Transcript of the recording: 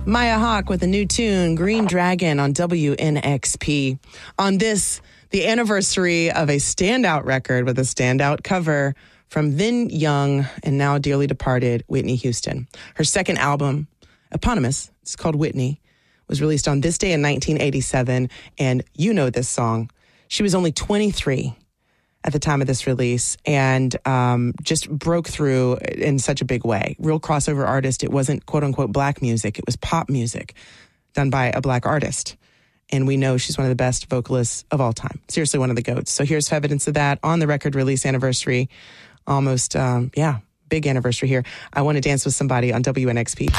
Maya Hawke with a new tune, Green Dragon, on WNXP. On this, the anniversary of a standout record with a standout cover from then young and now dearly departed Whitney Houston. Her second album, eponymous, it's called Whitney, was released on this day in 1987, and you know this song. She was only 23 at the time of this release, and just broke through in such a big way. Real crossover artist. It wasn't quote-unquote black music. It was pop music done by a black artist. And we know she's one of the best vocalists of all time. Seriously, one of the GOATs. So here's evidence of that on the record release anniversary. Almost, big anniversary here. I Want to Dance with Somebody on WNXP.